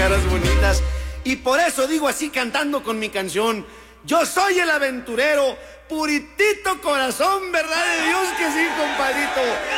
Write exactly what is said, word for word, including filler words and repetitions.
caras bonitas. Y por eso digo así cantando con mi canción: yo soy el aventurero, puritito corazón, verdad de Dios que sí, compadrito.